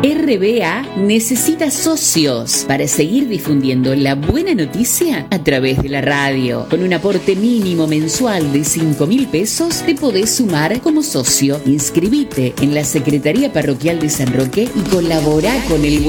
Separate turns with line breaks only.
RBA necesita socios para seguir difundiendo la buena noticia a través de la radio. Con un aporte mínimo mensual de 5.000 pesos te podés sumar como socio. Inscribite en la Secretaría Parroquial de San Roque y colabora con el